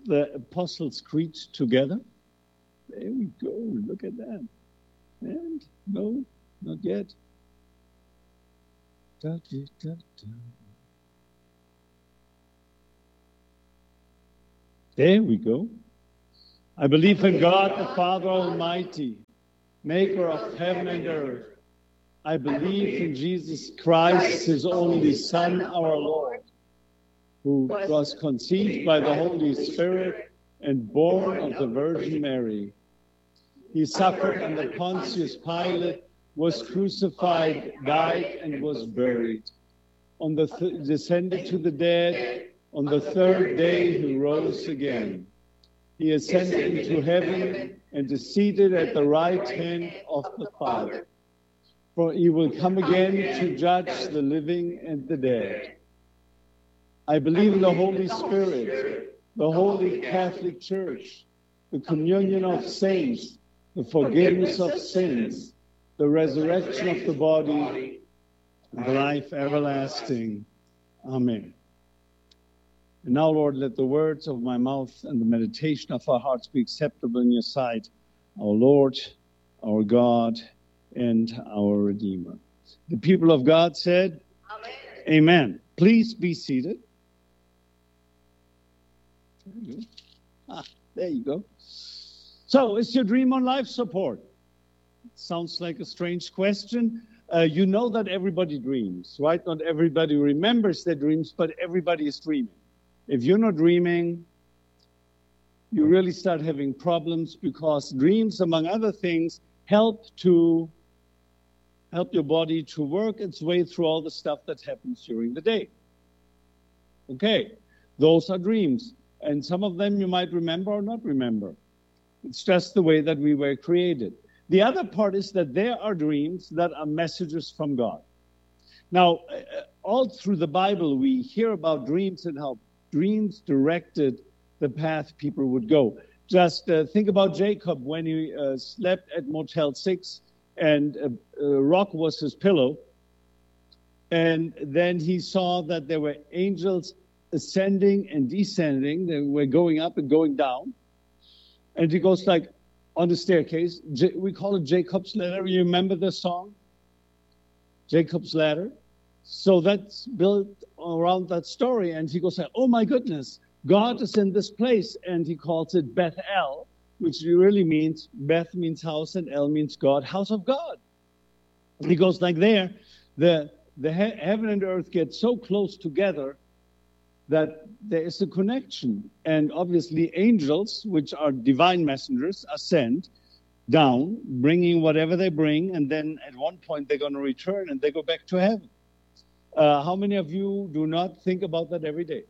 the Apostles' Creed together? There we go. Look at that. And no, not yet. Da, da, da, da. There we go. I believe in God, the Father Almighty, maker of heaven and earth. I believe in Jesus Christ, his only Son, our Lord, who was conceived by the Holy Spirit and born of the Virgin Mary. He suffered under Pontius Pilate, was crucified, died, and was buried. Descended to the dead. On the third day he rose again. He ascended into heaven and is seated at the right hand of the Father. For he will come again to judge the living and the dead. I believe in the Holy Spirit, the Holy Catholic Church, the communion of saints, the forgiveness of sins, the resurrection of the body, and the life everlasting. Amen. And now, Lord, let the words of my mouth and the meditation of our hearts be acceptable in your sight, our Lord, our God, and our Redeemer. The people of God said, Amen. Amen. Please be seated. There you go. So, is your dream on life support? Sounds like a strange question. You know that everybody dreams, right? Not everybody remembers their dreams, but everybody is dreaming. If you're not dreaming, you really start having problems, because dreams, among other things, help your body to work its way through all the stuff that happens during the day. Okay, those are dreams. And some of them you might remember or not remember. It's just the way that we were created. The other part is that there are dreams that are messages from God. Now, all through the Bible, we hear about dreams and how dreams directed the path people would go. Just think about Jacob when he slept at Motel 6 and a rock was his pillow. And then he saw that there were angels ascending and descending. They were going up and going down. And he goes like on the staircase. We call it Jacob's Ladder. You remember the song? Jacob's Ladder. So that's built around that story. And he goes like, oh my goodness, God is in this place. And he calls it Bethel, which really means, Beth means house and El means God, house of God. And he goes like there, the heaven and earth get so close together that there is a connection. And obviously angels, which are divine messengers, ascend down, bringing whatever they bring. And then at one point they're going to return and they go back to heaven. How many of you do not think about that every day?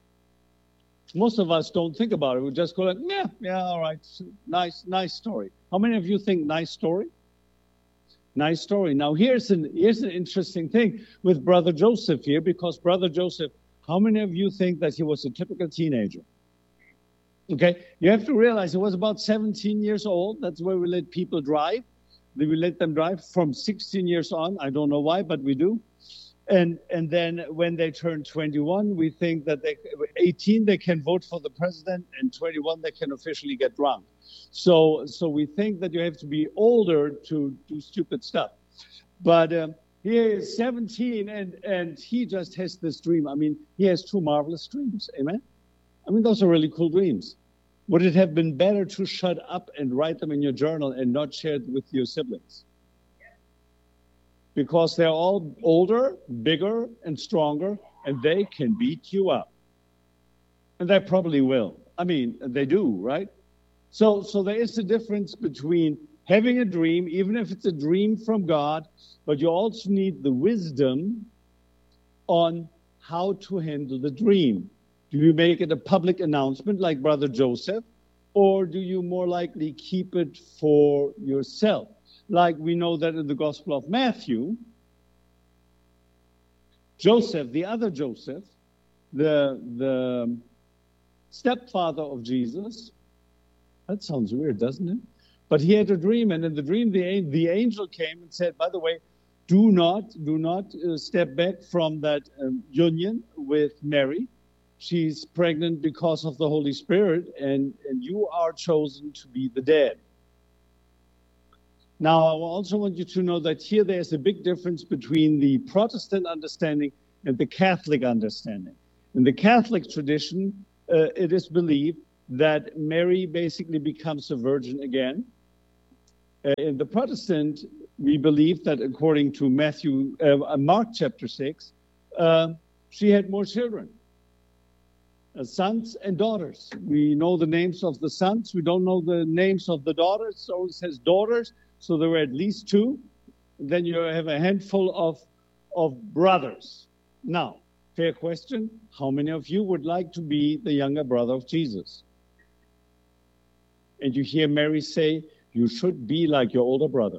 Most of us don't think about it. We just go like, yeah, all right, nice story. How many of you think nice story? Nice story. Now here's an interesting thing with Brother Joseph here, because Brother Joseph, how many of you think that he was a typical teenager? Okay, you have to realize he was about 17 years old. That's where we let people drive. We let them drive from 16 years on. I don't know why, but we do. And then when they turn 21, we think that 18 they can vote for the president, and 21 they can officially get drunk. So we think that you have to be older to do stupid stuff. But he is 17 and he just has this dream. I mean, he has two marvelous dreams. Amen? I mean, those are really cool dreams. Would it have been better to shut up and write them in your journal and not share it with your siblings? Because they're all older, bigger, and stronger, and they can beat you up. And they probably will. I mean, they do, right? So there is a difference between having a dream, even if it's a dream from God, but you also need the wisdom on how to handle the dream. Do you make it a public announcement like Brother Joseph, or do you more likely keep it for yourself? Like we know that in the Gospel of Matthew, Joseph, the other Joseph, the stepfather of Jesus, that sounds weird, doesn't it? But he had a dream, and in the dream, the angel came and said, by the way, do not step back from that union with Mary, she's pregnant because of the Holy Spirit, and you are chosen to be the dad. Now, I also want you to know that here there's a big difference between the Protestant understanding and the Catholic understanding. In the Catholic tradition, it is believed that Mary basically becomes a virgin again. In the Protestant, we believe that according to Mark chapter 6, she had more children, sons and daughters. We know the names of the sons. We don't know the names of the daughters. So it says daughters. So there were at least two. Then you have a handful of brothers. Now, fair question. How many of you would like to be the younger brother of Jesus? And you hear Mary say, you should be like your older brother.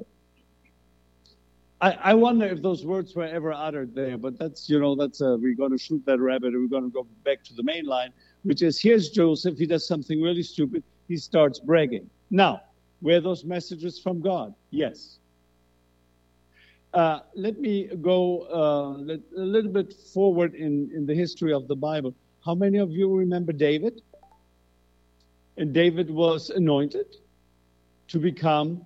I wonder if those words were ever uttered there, but we're going to shoot that rabbit, and we're going to go back to the main line, which is, here's Joseph. He does something really stupid. He starts bragging. Now, were those messages from God? Yes. Let me go a little bit forward in the history of the Bible. How many of you remember David? And David was anointed to become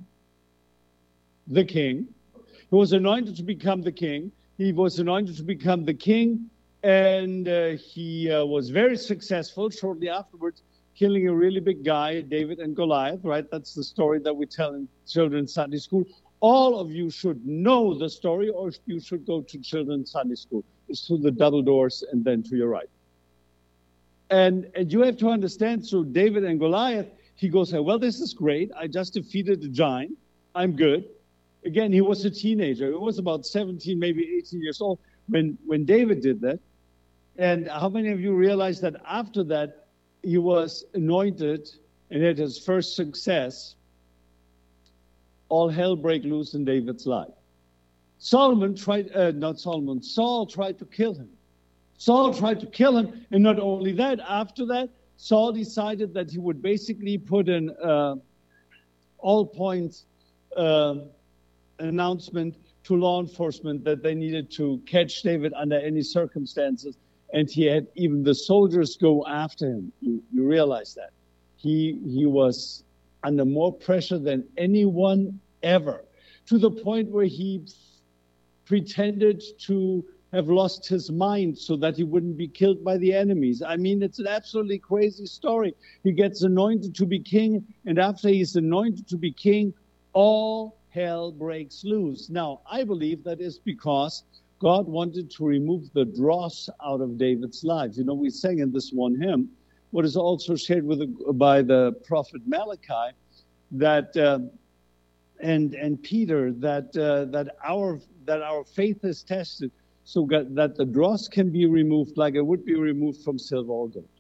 the king. He was anointed to become the king. He was anointed to become the king, and he was very successful shortly afterwards, killing a really big guy, David and Goliath, right? That's the story that we tell in children's Sunday school. All of you should know the story, or you should go to children's Sunday school. It's through the double doors and then to your right. And you have to understand, so David and Goliath, he goes, well, this is great. I just defeated a giant. I'm good. Again, he was a teenager. He was about 17, maybe 18 years old when David did that. And how many of you realize that after that, he was anointed and had his first success? All hell break loose in David's life. Saul tried to kill him. Saul tried to kill him, and not only that, after that, Saul decided that he would basically put an all-points announcement to law enforcement that they needed to catch David under any circumstances, and he had even the soldiers go after him. You realize that. He was under more pressure than anyone ever, to the point where he pretended to have lost his mind so that he wouldn't be killed by the enemies. I mean, it's an absolutely crazy story. He gets anointed to be king, and after he's anointed to be king, all hell breaks loose. Now, I believe that is because God wanted to remove the dross out of David's life. You know, we sang in this one hymn, what is also shared by the prophet Malachi, that and Peter, that our faith is tested, so that the dross can be removed like it would be removed from silver or gold.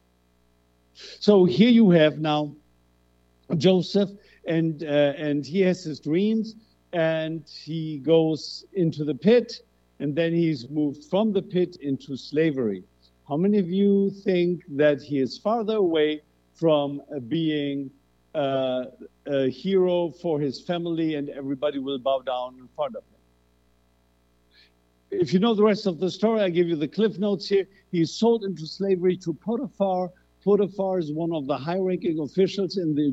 So here you have now Joseph, and he has his dreams, and he goes into the pit, and then he's moved from the pit into slavery. How many of you think that he is farther away from being a hero for his family and everybody will bow down in front of him? If you know the rest of the story, I give you the cliff notes here. He's sold into slavery to Potiphar. Potiphar is one of the high-ranking officials in the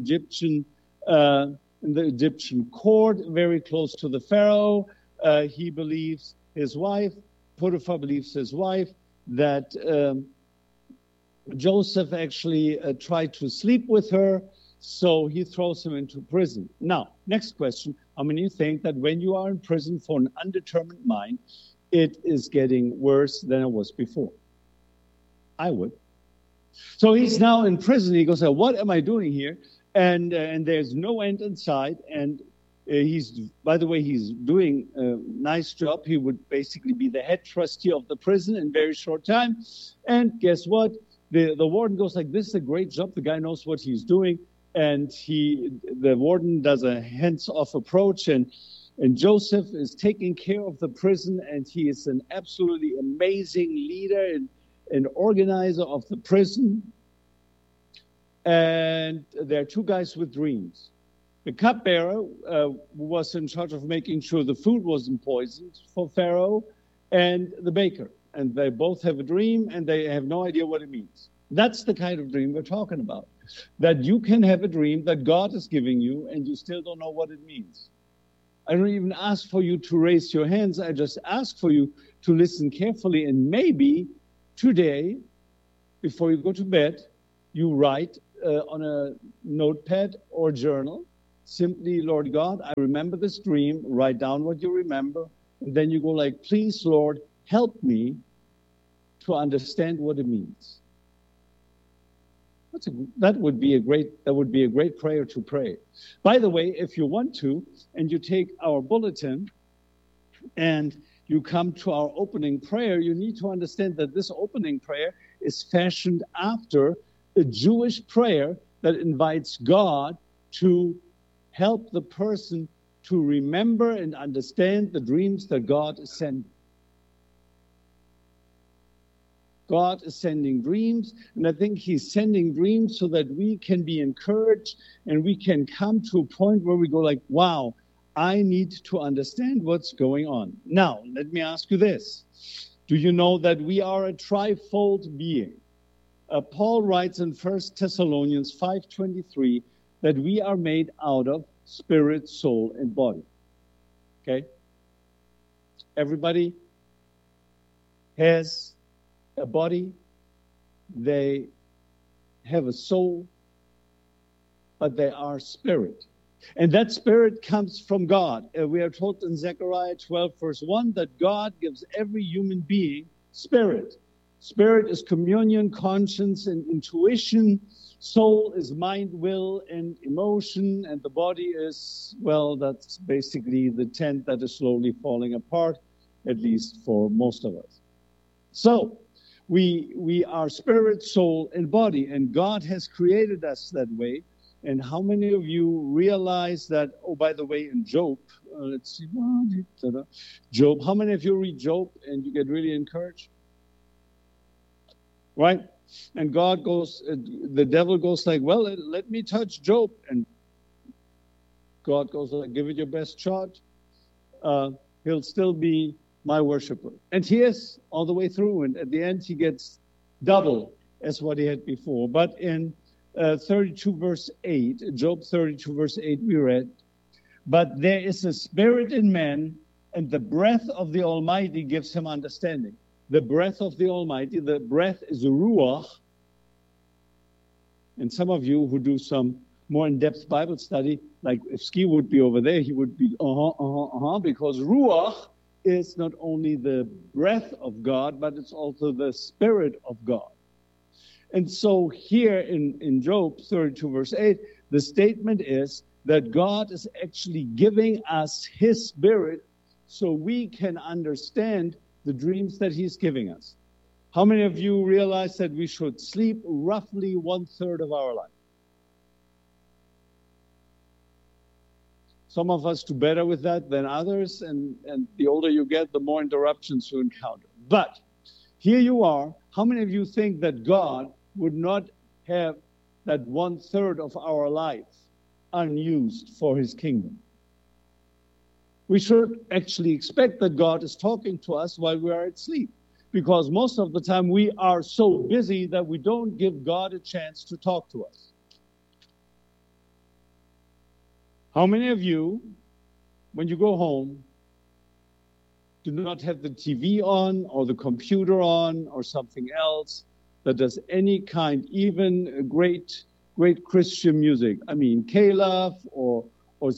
Egyptian court, very close to the Pharaoh. He believes his wife, Potiphar believes his wife, that Joseph actually tried to sleep with her, so he throws him into prison. Now, next question. How many of you think that when you are in prison for an undetermined mind, it is getting worse than it was before? I would. So he's now in prison. He goes, what am I doing here? And there's no end in sight. And by the way, he's doing a nice job. He would basically be the head trustee of the prison in a very short time. And guess what? The warden goes like, this is a great job. The guy knows what he's doing. And the warden does a hands-off approach. And Joseph is taking care of the prison. And he is an absolutely amazing leader and organizer of the prison. And there are two guys with dreams. The cupbearer who was in charge of making sure the food wasn't poisoned for Pharaoh, and the baker. and they both have a dream and they have no idea what it means. That's the kind of dream we're talking about. That you can have a dream that God is giving you and you still don't know what it means. I don't even ask for you to raise your hands. I just ask for you to listen carefully, and maybe today, before you go to bed, you write on a notepad or journal, simply, Lord God, I remember this dream, write down what you remember, and then you go like, please, Lord, help me to understand what it means. That would be a great prayer to pray. By the way, if you want to, and you take our bulletin and you come to our opening prayer, you need to understand that this opening prayer is fashioned after a Jewish prayer that invites God to help the person to remember and understand the dreams that God is sending. God is sending dreams, and I think he's sending dreams so that we can be encouraged and we can come to a point where we go like, wow, I need to understand what's going on. Now, let me ask you this. Do you know that we are a trifold being? Paul writes in 1 Thessalonians 5:23 that we are made out of spirit, soul, and body. Okay? Everybody has a body, they have a soul, but they are spirit. And that spirit comes from God. We are told in Zechariah 12, verse 1, that God gives every human being spirit. Spirit is communion, conscience, and intuition. Soul is mind, will, and emotion. And the body is, well, that's basically the tent that is slowly falling apart, at least for most of us. So, we are spirit, soul, and body, and God has created us that way. And how many of you realize that, oh, by the way, in Job, let's see, Job, how many of you read Job and you get really encouraged? Right? And God goes, the devil goes like, well, let me touch Job. And God goes like, give it your best shot. He'll still be my worshiper. And he is all the way through. And at the end, he gets double as what he had before. But in 32 verse 8, Job 32 verse 8, we read, but there is a spirit in man, and the breath of the Almighty gives him understanding. The breath of the Almighty, the breath is ruach. And some of you who do some more in-depth Bible study, like if Ski would be over there, he would be because ruach is not only the breath of God, but it's also the Spirit of God. And so here in Job 32 verse 8, the statement is that God is actually giving us his Spirit so we can understand the dreams that he's giving us. How many of you realize that we should sleep roughly 1/3 of our life? Some of us do better with that than others, and the older you get, the more interruptions you encounter. But here you are. How many of you think that God would not have that 1/3 of our life unused for his kingdom? We should actually expect that God is talking to us while we are at sleep, because most of the time we are so busy that we don't give God a chance to talk to us. How many of you, when you go home, do not have the TV on or the computer on or something else that does any kind, even great Christian music? I mean, Calaf or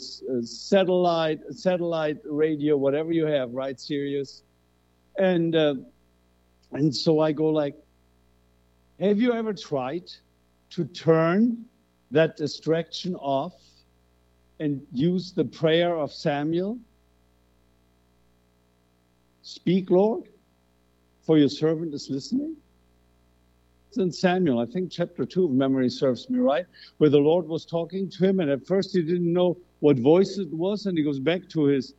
satellite radio, whatever you have, right? Sirius. And so I go like, have you ever tried to turn that distraction off and use the prayer of Samuel? Speak, Lord, for your servant is listening. It's in Samuel, I think chapter 2, if memory serves me right, where the Lord was talking to him, and at first he didn't know what voice it was, and he goes back to his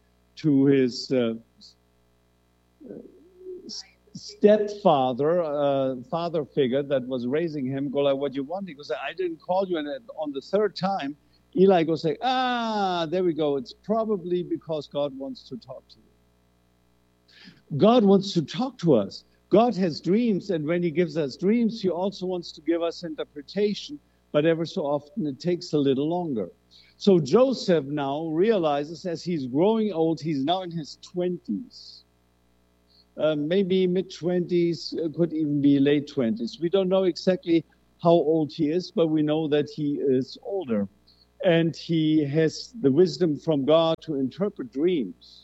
stepfather, father figure that was raising him. Go like, what do you want? He goes, I didn't call you. And on the third time, Eli goes like, there we go. It's probably because God wants to talk to you. God wants to talk to us, God has dreams, and when he gives us dreams, he also wants to give us interpretation, but ever so often it takes a little longer. So Joseph now realizes as he's growing old, he's now in his 20s, maybe mid-20s, could even be late 20s. We don't know exactly how old he is, but we know that he is older. And he has the wisdom from God to interpret dreams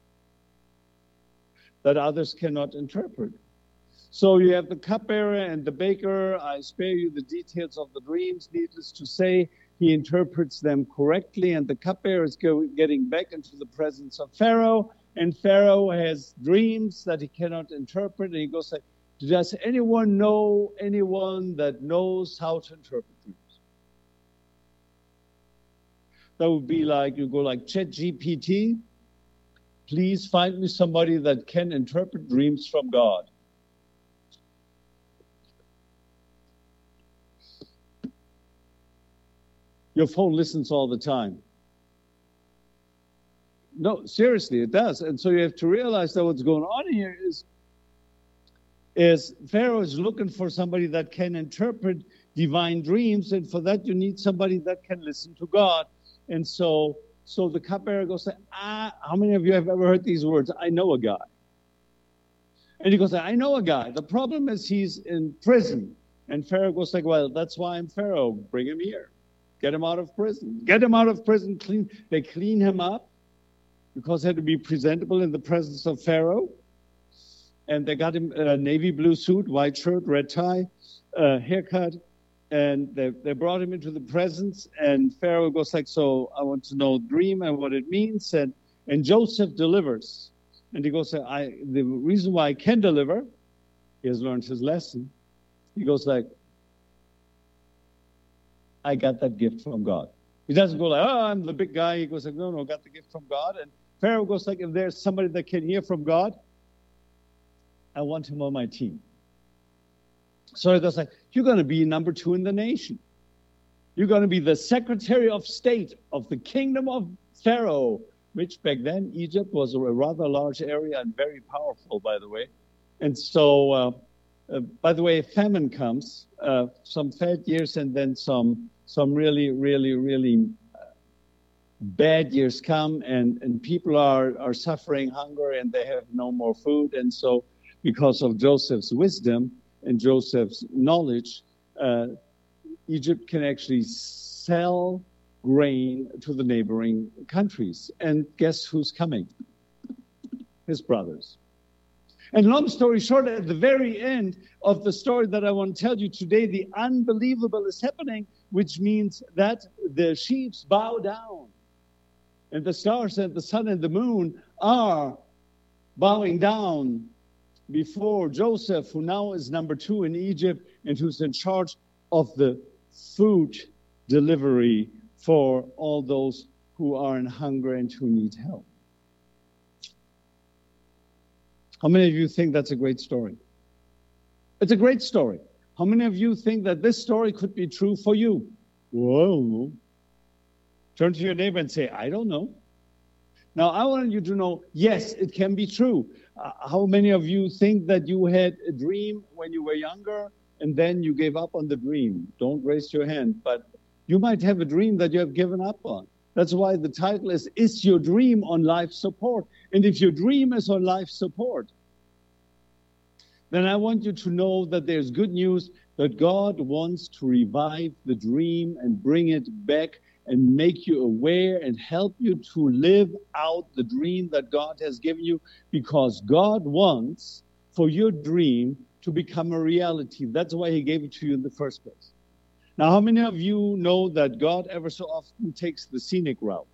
that others cannot interpret. So you have the cupbearer and the baker. I spare you the details of the dreams. Needless to say, he interprets them correctly, and the cupbearer is getting back into the presence of Pharaoh, and Pharaoh has dreams that he cannot interpret, and he goes like, does anyone know anyone that knows how to interpret dreams? That would be like, you go like, ChatGPT, please find me somebody that can interpret dreams from God. Your phone listens all the time. No, seriously, it does. And so you have to realize that what's going on here is Pharaoh is looking for somebody that can interpret divine dreams, and for that you need somebody that can listen to God. And so the cupbearer goes, how many of you have ever heard these words? I know a guy. And he goes, I know a guy. The problem is he's in prison. And Pharaoh goes like, well, that's why I'm Pharaoh. Bring him here. Get him out of prison. Get him out of prison. They clean him up because he had to be presentable in the presence of Pharaoh. And they got him a navy blue suit, white shirt, red tie, haircut. And they brought him into the presence. And Pharaoh goes like, so I want to know the dream and what it means. And Joseph delivers. And he goes, the reason why I can deliver, he has learned his lesson. He goes like, I got that gift from God. He doesn't go like, oh, I'm the big guy. He goes like, no, got the gift from God. And Pharaoh goes like, if there's somebody that can hear from God, I want him on my team. So he goes like, you're going to be number 2 in the nation. You're going to be the Secretary of State of the Kingdom of Pharaoh, which back then Egypt was a rather large area and very powerful, by the way. And so, by the way, famine comes, some bad years and then some really, really, really bad years come, and people are suffering hunger and they have no more food. And so because of Joseph's wisdom and Joseph's knowledge, Egypt can actually sell grain to the neighboring countries. And guess who's coming? His brothers. And long story short, at the very end of the story that I want to tell you today, the unbelievable is happening, which means that the sheaves bow down. And the stars and the sun and the moon are bowing down before Joseph, who now is number 2 in Egypt and who's in charge of the food delivery for all those who are in hunger and who need help. How many of you think that's a great story? It's a great story. How many of you think that this story could be true for you? Whoa. Turn to your neighbor and say, I don't know. Now, I want you to know, yes, it can be true. How many of you think that you had a dream when you were younger and then you gave up on the dream? Don't raise your hand, but you might have a dream that you have given up on. That's why the title is Your Dream on Life Support? And if your dream is on life support, then I want you to know that there's good news, that God wants to revive the dream and bring it back and make you aware and help you to live out the dream that God has given you, because God wants for your dream to become a reality. That's why he gave it to you in the first place. Now, how many of you know that God ever so often takes the scenic route?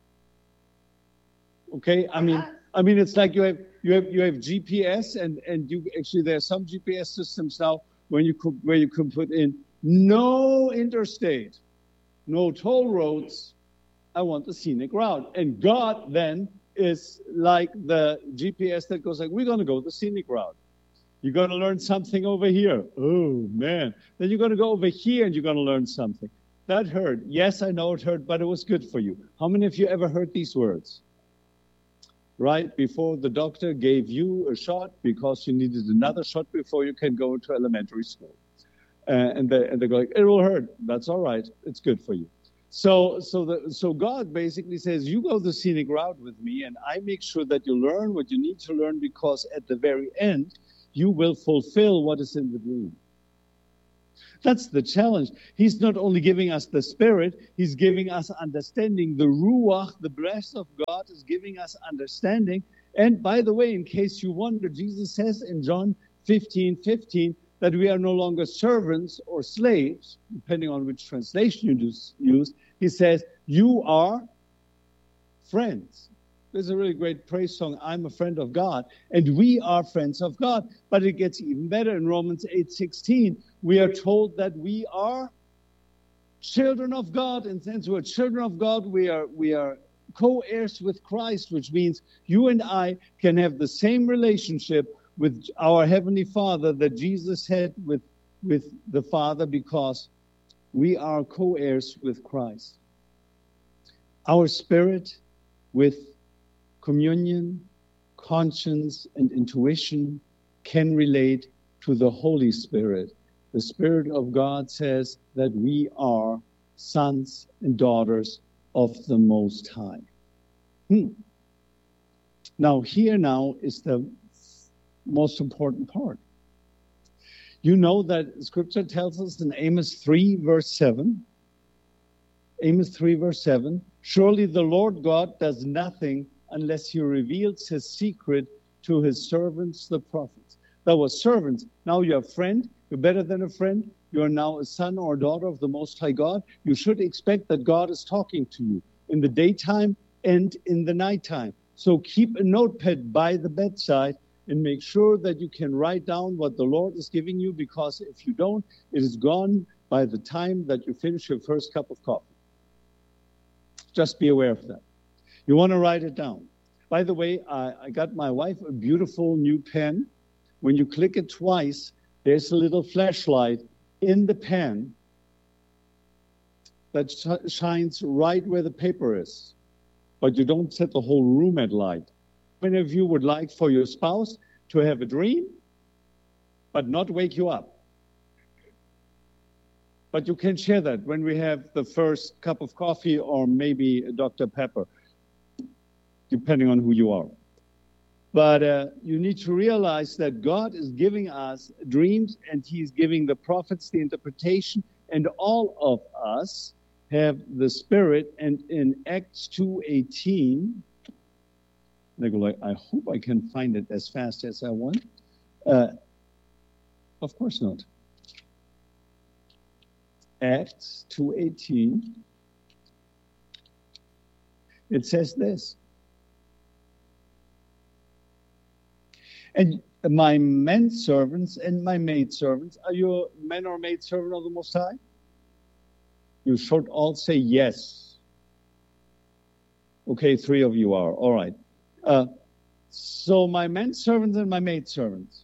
Okay, I mean, it's like you have GPS, and you actually, there are some GPS systems now where you can put in no interstate, no toll roads. I want the scenic route, and God then is like the GPS that goes like, we're going to go the scenic route. You're going to learn something over here. Oh, man. Then you're going to go over here and you're going to learn something. That hurt. Yes, I know it hurt, but it was good for you. How many of you ever heard these words? right before the doctor gave you a shot because you needed another shot before you can go to elementary school. And they're going, it will hurt. That's all right. It's good for you. So God basically says, you go the scenic route with me, and I make sure that you learn what you need to learn, because at the very end, you will fulfill what is in the dream. That's the challenge. He's not only giving us the Spirit, He's giving us understanding. The Ruach, the breath of God, is giving us understanding. And by the way, in case you wonder, Jesus says in John 15:15 that we are no longer servants or slaves, depending on which translation you use. He says, you are friends. There's a really great praise song, I'm a friend of God, and we are friends of God. But it gets even better. In Romans 8:16, we are told that we are children of God. And since we're children of God, we are co-heirs with Christ, which means you and I can have the same relationship with our Heavenly Father that Jesus had with the Father, because we are co-heirs with Christ. Our spirit, with communion, conscience, and intuition, can relate to the Holy Spirit. The Spirit of God says that we are sons and daughters of the Most High. Now, here now is the most important part. You know that Scripture tells us in Amos 3, verse 7, surely the Lord God does nothing unless He reveals His secret to His servants, the prophets. That was servants. Now you're a friend. You're better than a friend. You are now a son or a daughter of the Most High God. You should expect that God is talking to you in the daytime and in the nighttime. So keep a notepad by the bedside and make sure that you can write down what the Lord is giving you, because if you don't, it is gone by the time that you finish your first cup of coffee. Just be aware of that. You want to write it down. By the way, I got my wife a beautiful new pen. When you click it twice, there's a little flashlight in the pen that shines right where the paper is. But you don't set the whole room at light. Many of you would like for your spouse to have a dream, but not wake you up. But you can share that when we have the first cup of coffee, or maybe a Dr. Pepper, depending on who you are. But you need to realize that God is giving us dreams, and He's giving the prophets the interpretation, and all of us have the Spirit. And in Acts 2:18, they go like, I hope I can find it as fast as I want. Of course not. Acts 2:18. It says this. And my men servants and my maid servants, are you a man or maid servant of the Most High? You should all say yes. Okay, 3 of you are. All right. So my men servants and my maid servants,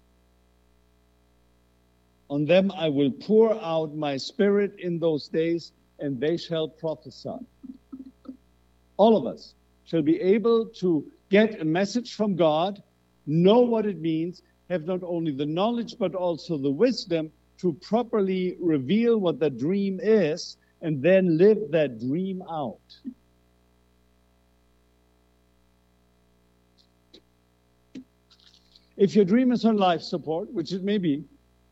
on them I will pour out my Spirit in those days, and they shall prophesy. All of us shall be able to get a message from God, know what it means, have not only the knowledge but also the wisdom to properly reveal what the dream is, and then live that dream out. If your dream is on life support, which it may be,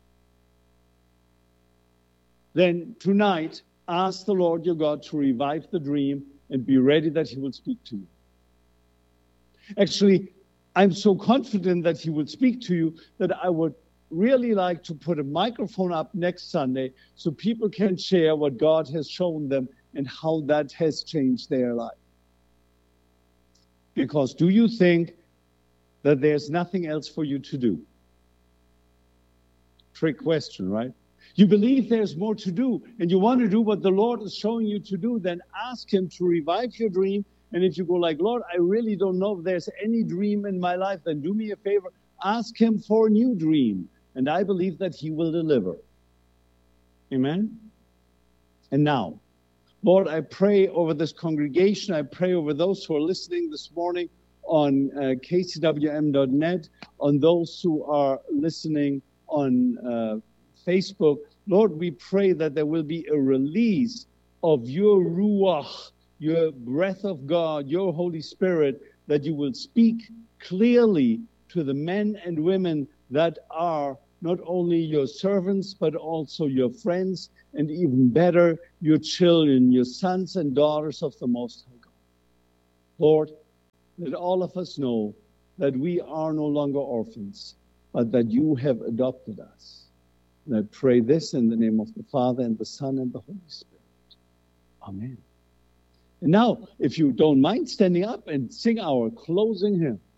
then tonight ask the Lord your God to revive the dream and be ready that He will speak to you. Actually, I'm so confident that He will speak to you that I would really like to put a microphone up next Sunday so people can share what God has shown them and how that has changed their life. Because do you think that there's nothing else for you to do? Trick question, right? You believe there's more to do, and you want to do what the Lord is showing you to do, then ask Him to revive your dream. And if you go like, Lord, I really don't know if there's any dream in my life, then do me a favor, ask Him for a new dream. And I believe that He will deliver. Amen? And now, Lord, I pray over this congregation. I pray over those who are listening this morning on kcwm.net, on those who are listening on Facebook. Lord, we pray that there will be a release of your Ruach, your breath of God, your Holy Spirit, that you will speak clearly to the men and women that are not only your servants, but also your friends, and even better, your children, your sons and daughters of the Most High God. Lord, let all of us know that we are no longer orphans, but that you have adopted us. And I pray this in the name of the Father, and the Son, and the Holy Spirit. Amen. And now, if you don't mind standing up and sing our closing hymn.